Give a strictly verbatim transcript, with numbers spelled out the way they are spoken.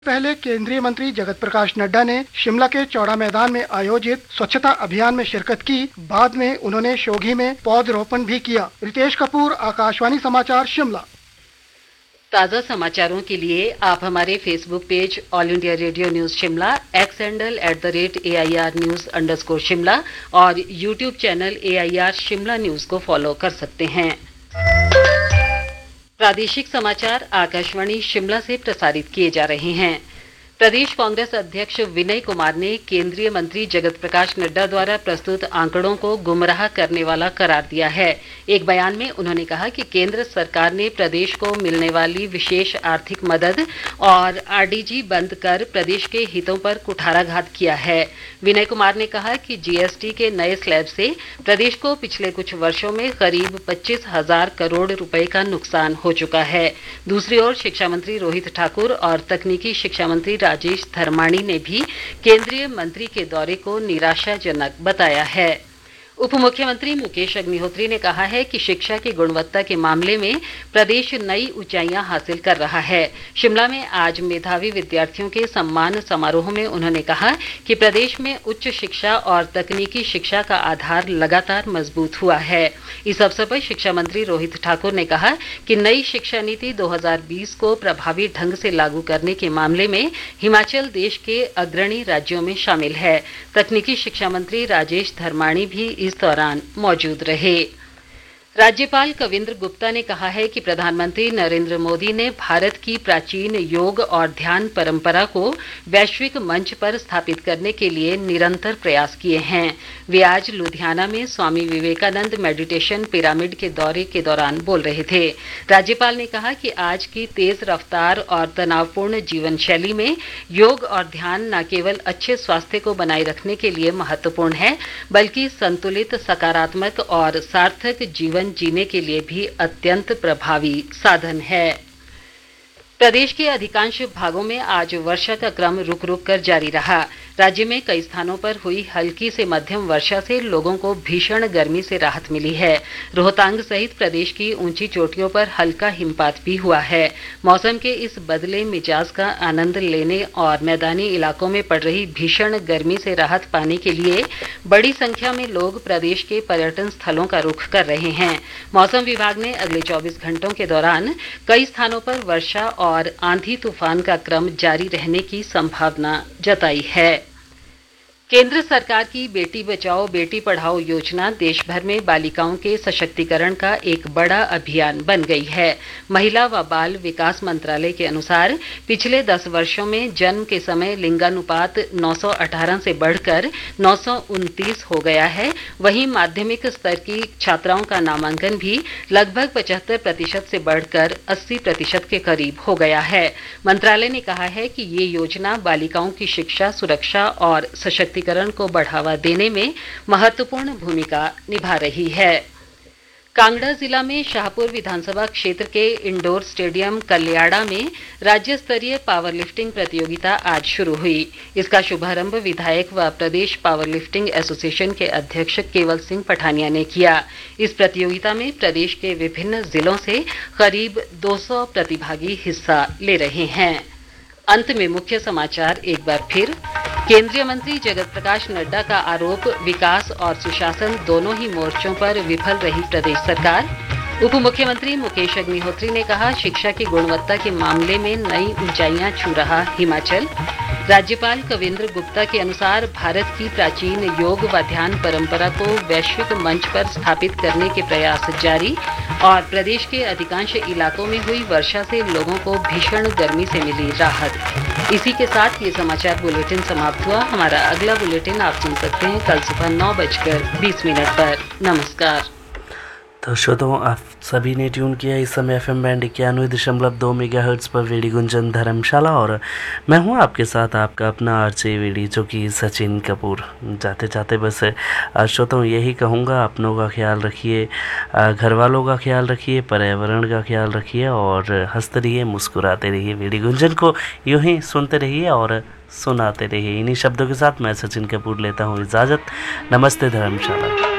पहले केंद्रीय मंत्री जगत प्रकाश नड्डा ने शिमला के चौड़ा मैदान में आयोजित स्वच्छता अभियान में शिरकत की। बाद में उन्होंने शोघी में पौधरोपण भी किया। रितेश कपूर, आकाशवाणी समाचार, शिमला। ताज़ा समाचारों के लिए आप हमारे Facebook page all India radio news Shimla, x handle at the rate A I R news underscore Shimla और YouTube channel A I R Shimla news को फॉलो कर सकते हैं। प्रादेशिक समाचार आकाशवाणी शिमला से प्रसारित किए जा रहे हैं। प्रदेश कांग्रेस अध्यक्ष विनय कुमार ने केंद्रीय मंत्री जगत प्रकाश नड्डा द्वारा प्रस्तुत आंकड़ों को गुमराह करने वाला करार दिया है। एक बयान में उन्होंने कहा कि केंद्र सरकार ने प्रदेश को मिलने वाली विशेष आर्थिक मदद और आर डी जी बंद कर प्रदेश के हितों पर कुठाराघात किया है। विनय कुमार ने कहा कि जी एस टी के नए स्लैब से प्रदेश को पिछले कुछ वर्षों में करीब पच्चीस हजार करोड़ रुपए का नुकसान हो चुका है। दूसरी ओर शिक्षा मंत्री रोहित ठाकुर और तकनीकी शिक्षा मंत्री राजेश धर्माणी ने भी केंद्रीय मंत्री के दौरे को निराशाजनक बताया है। उप मुख्यमंत्री मुकेश अग्निहोत्री ने कहा है कि शिक्षा की गुणवत्ता के मामले में प्रदेश नई ऊंचाइयां हासिल कर रहा है। शिमला में आज मेधावी विद्यार्थियों के सम्मान समारोह में उन्होंने कहा कि प्रदेश में उच्च शिक्षा और तकनीकी शिक्षा का आधार लगातार मजबूत हुआ है। इस अवसर पर शिक्षा मंत्री रोहित ठाकुर ने कहा कि नई शिक्षा नीति दो हज़ार बीस को प्रभावी ढंग से लागू करने के मामले में हिमाचल देश के अग्रणी राज्यों में शामिल है। तकनीकी शिक्षा मंत्री राजेश धर्माणी भी इस दौरान मौजूद रहे। राज्यपाल कविंद्र गुप्ता ने कहा है कि प्रधानमंत्री नरेंद्र मोदी ने भारत की प्राचीन योग और ध्यान परंपरा को वैश्विक मंच पर स्थापित करने के लिए निरंतर प्रयास किए हैं। वे आज लुधियाना में स्वामी विवेकानंद मेडिटेशन पिरामिड के दौरे के दौरान बोल रहे थे। राज्यपाल ने कहा कि आज की तेज रफ्तार और तनावपूर्ण जीवन शैली में योग और ध्यान न केवल अच्छे स्वास्थ्य को बनाए रखने के लिए महत्वपूर्ण है, बल्कि संतुलित, सकारात्मक और सार्थक जीवन जीने के लिए भी अत्यंत प्रभावी साधन है। प्रदेश के अधिकांश भागों में आज वर्षा का क्रम रुक रुक कर जारी रहा। राज्य में कई स्थानों पर हुई हल्की से मध्यम वर्षा से लोगों को भीषण गर्मी से राहत मिली है। रोहतांग सहित प्रदेश की ऊंची चोटियों पर हल्का हिमपात भी हुआ है। मौसम के इस बदले मिजाज का आनंद लेने और मैदानी इलाकों में पड़ रही भीषण गर्मी से राहत पाने के लिए बड़ी संख्या में लोग प्रदेश के पर्यटन स्थलों का रुख कर रहे हैं। मौसम विभाग ने अगले चौबीस घंटों के दौरान कई स्थानों पर वर्षा और आंधी तूफान का क्रम जारी रहने की संभावना जताई है। केंद्र सरकार की बेटी बचाओ बेटी पढ़ाओ योजना देश भर में बालिकाओं के सशक्तिकरण का एक बड़ा अभियान बन गई है। महिला व बाल विकास मंत्रालय के अनुसार पिछले दस वर्षों में जन्म के समय लिंगानुपात नौ सौ अठारह से बढ़कर नौ सौ उनतीस हो गया है। वहीं माध्यमिक स्तर की छात्राओं का नामांकन भी लगभग पचहत्तर प्रतिशत से बढ़कर अस्सी प्रतिशत के करीब हो गया है। मंत्रालय ने कहा है कि ये योजना बालिकाओं की शिक्षा, सुरक्षा और सशक्ति को बढ़ावा देने में महत्वपूर्ण भूमिका निभा रही है। कांगड़ा जिला में शाहपुर विधानसभा क्षेत्र के इंडोर स्टेडियम कल्याड़ा में राज्य स्तरीय पावर लिफ्टिंग प्रतियोगिता आज शुरू हुई। इसका शुभारंभ विधायक व प्रदेश पावर लिफ्टिंग एसोसिएशन के अध्यक्ष केवल सिंह पठानिया ने किया। इस प्रतियोगिता में प्रदेश के विभिन्न जिलों से करीब दो सौ प्रतिभागी हिस्सा ले रहे हैं। अंत में मुख्य समाचार एक बार फिर। केंद्रीय मंत्री जगत प्रकाश नड्डा का आरोप, विकास और सुशासन दोनों ही मोर्चों पर विफल रही प्रदेश सरकार। उप मुख्यमंत्री मुकेश अग्निहोत्री ने कहा, शिक्षा की गुणवत्ता के मामले में नई ऊंचाइयां छू रहा हिमाचल। राज्यपाल कविंद्र गुप्ता के अनुसार भारत की प्राचीन योग व ध्यान परंपरा को वैश्विक मंच पर स्थापित करने के प्रयास जारी। और प्रदेश के अधिकांश इलाकों में हुई वर्षा से लोगों को भीषण गर्मी से मिली राहत। इसी के साथ ये समाचार बुलेटिन समाप्त हुआ। हमारा अगला बुलेटिन आप सुन सकते हैं कल सुबह नौ बजकर बीस मिनट पर। नमस्कार। तो श्रोताओं, आप सभी ने ट्यून किया इस समय एफ एम बैंड इक्यानवे दशमलव दो मेगा हर्ट्ज पर वेडी गुंजन धर्मशाला और मैं हूं आपके साथ आपका अपना आरजे वेडी जो कि सचिन कपूर। जाते जाते बस श्रोताओं यही कहूँगा, अपनों का ख्याल रखिए, घर वालों का ख्याल रखिए, पर्यावरण का ख्याल रखिए और हंसते रहिए, मुस्कुराते रहिए। वेडी गुंजन को यूँ ही सुनते रहिए और सुनाते रहिए। इन्हीं शब्दों के साथ मैं सचिन कपूर लेता हूँ इजाज़त। नमस्ते धर्मशाला।